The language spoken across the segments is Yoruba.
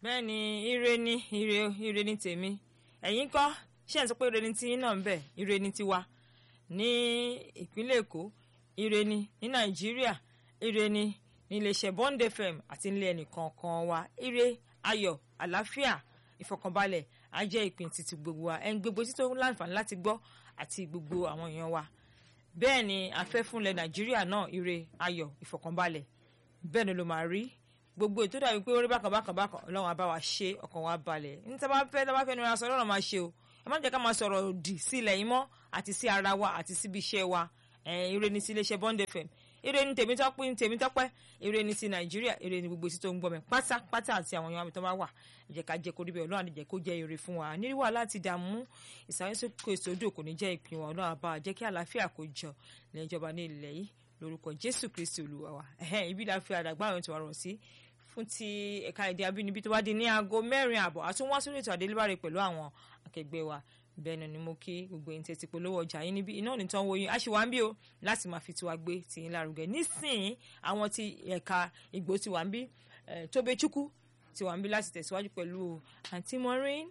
bẹ́ẹ̀ ni ire ni tèmi ẹ̀yin kọ́ ṣé ẹ̀ ń sọ pé ire ni tiyín náà ń bẹ ire ni tiwa ní ìpínlẹ̀ Èkó ire ni ní Nàìjíríà ire ni ní iléeṣẹ́ Bond FM àti nílé ẹnìkọ̀ọ̀kan wa ire ayọ̀ àlàáfíà ìfọ̀kànbalẹ̀ á jẹ́ ìpín títí gbogbo wa ẹni gbogbo títí ó láǹfààní láti gbọ́ àti gbogbo àwọn èèyàn wa bẹ́ẹ̀ ni a fẹ́ fúnlẹ̀ Nàìjíríà náà ire ayọ̀ ìfọ̀kànbalẹ̀ bẹ́ẹ̀ ni ló máa rí gbogbo ètò dàbí pé orí bákan Ọlọ́run á bá wa ṣe ọkàn wa balẹ̀ ní tá bá fẹ́ nira sọ Ọlọ́run máa ṣe o ẹ má jẹ́ ká máa sọ̀rọ̀ òdì sí ilẹ̀ yìí mọ́ àti sí ara wa àti síbi iṣẹ́ wa ire ni sí iléeṣẹ́ Bond FM ire ni Tèmítọ́pẹ́ ire ni sí Nàìjíríà ire ni gbogbo èsì tó ń gbọ́ mi pátápátá àti àwọn èèyàn mi tó bá wà jẹ́ ká jẹ́ kó rí bẹ́ẹ̀ Ọlọ́run àdìjẹ́ kó jẹ́ ire fún wa níwà láti dààmú ìsàlẹ̀sókè sódò kò ní jẹ́ ìpín wa Ọlọ́run àbá jẹ́ kí àlàáfíà kó jọ lẹ́yìn ìjọba ní ilẹ̀ yìí lórúkọ Jésù Kristi Olúwa wa ibi ìdáfẹ́ àdàgbà àwọn ètò àrùn sí fún ti ẹ̀ka èdè abínibí tó bá di ní aago 4:00 àtúnwá sórí ètò àdélébáre pẹ̀lú àwọn akẹgbẹ́ wa bẹ́ẹ̀ ni mo kí gbogbo ẹ̀yin tẹ́tí polówó ọjà yín níbí iná nìtàn wo yín a ṣì wá ń bí o láti máa fi tiwa gbé tìyín lárugẹ nísìnyí àwọn ti ẹ̀ka Ìgbò ti wà ń bí Tóbechukwu ti wà ń bí láti tẹ̀síwájú pẹ̀lú àǹtí Maureen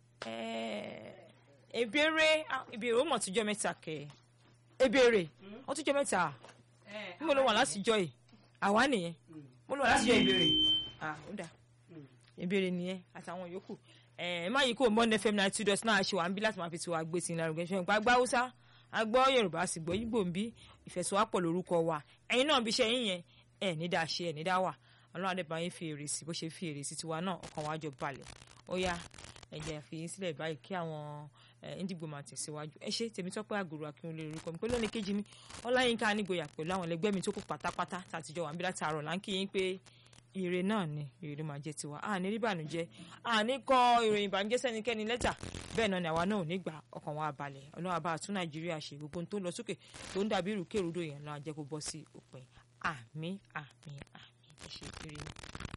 ìbéèrè ó mọ̀ tíjọ́ mẹ́ta kẹ̀ ìbéèrè ó tíjọ́ mẹ́ta mo lọ wà látijọ́ yìí àwa nìyẹn mo lọ wà látijọ́ ìbéèrè ó dà ìbéèrè nìyẹn àtàwọn yòókù má yìí kó Bond FM 92.9 ṣe wà ń bí láti máa fi tiwa gbé sí i lárugẹ ṣe nípa gbá Hausa agbọ́ Yorùbá sì gbọ́ Ìgbò ń bí ìfẹ̀sọ̀wápọ̀ lórúkọ wa ẹ̀yin náà bí iṣẹ́ yín yẹn ẹ̀ ní dáa ṣe ẹ̀ ní dáa wà Ọlọ́run adébá yín fi èrè sí bó ṣe fi èrè sí tiwa náà ọkàn wa jọ balẹ̀ ó yá ẹ̀jẹ̀ fi yín sílẹ̀ báyìí kí àwọn Indigo máa tẹ̀síwájú ẹ ṣe Tèmítọ́pẹ́ Àgòrò Akínwólé orúkọ mi pé lónìí kejì mi Ọláyínká Anígboyà pẹ̀lú àwọn ẹlẹgbẹ́ mi tó kù pátápátá tàtijọ́ wà ń bí láti àárọ̀ là ń kí yín pé ire náà ni ire máa jẹ́ tiwa àní rí bànújẹ́ àní kọ ìròyìn ìbànújẹ́ sẹ́nikẹ́ni lẹ́tà bẹ́ẹ̀ náà ni àwa náà ò ní gbà ọkàn wa balẹ̀ Ọlọ́run àbá tún Nàìjíríà ṣe gbogbo tó ń lọ sókè tó ń dàbí ìrùkèrúdò yẹn lọ́wọ́ jẹ́ kó bọ́ sí òpin àmín ẹ ṣe ire ni.